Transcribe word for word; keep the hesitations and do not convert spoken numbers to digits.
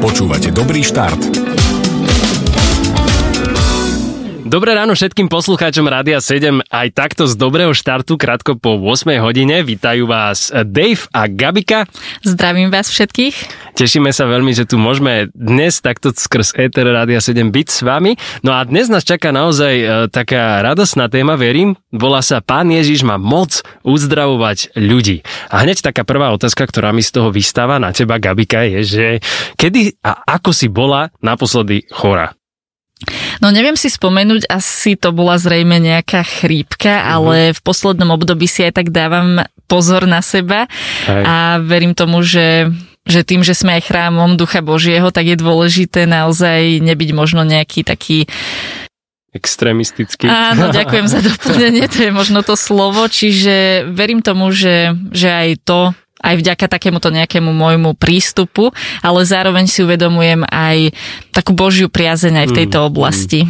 Počúvate Dobrý štart. Dobré ráno všetkým poslucháčom Rádia sedem. Aj takto z dobrého štartu, krátko po ôsmej hodine. Vítajú vás Dave a Gabika. Zdravím vás všetkých. Tešíme sa veľmi, že tu môžeme dnes takto skrz éter Rádia sedem byť s vami. No a dnes nás čaká naozaj e, taká radosná téma, verím. Volá sa Pán Ježiš má moc uzdravovať ľudí. A hneď taká prvá otázka, ktorá mi z toho vystáva na teba, Gabika, je, že kedy a ako si bola naposledy chorá? No neviem si spomenúť, asi to bola zrejme nejaká chrípka, uh-huh. ale v poslednom období si aj tak dávam pozor na seba aj. A verím tomu, že, že tým, že sme aj chrámom Ducha Božieho, tak je dôležité naozaj nebyť možno nejaký taký extrémistický. Áno, ďakujem za doplnenie, to je možno to slovo, čiže verím tomu, že, že aj to aj vďaka takémuto nejakému môjmu prístupu, ale zároveň si uvedomujem aj takú Božiu priazeň aj v tejto oblasti.